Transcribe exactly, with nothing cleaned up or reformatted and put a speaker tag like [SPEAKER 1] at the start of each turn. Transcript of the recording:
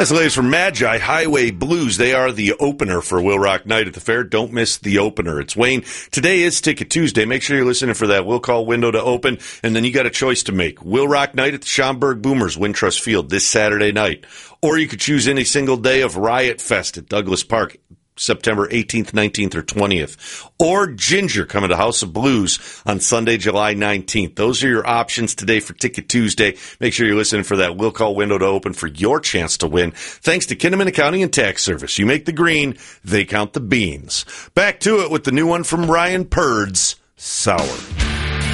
[SPEAKER 1] That's the latest from Magi Highway Blues. They are the opener for Will Rock Night at the Fair. Don't miss the opener. It's Wayne. Today is Ticket Tuesday. Make sure you're listening for that. We'll call window to open, and then you got a choice to make. Will Rock Night at the Schaumburg Boomers, Wintrust Field, this Saturday night. Or you could choose any single day of Riot Fest at Douglas Park, September eighteenth, nineteenth, or twentieth. Or Ginger coming to House of Blues on Sunday, July nineteenth. Those are your options today for Ticket Tuesday. Make sure you're listening for that. We'll call window to open for your chance to win. Thanks to Kinnaman Accounting and Tax Service. You make the green, they count the beans. Back to it with the new one from Ryan Purd's, Sour.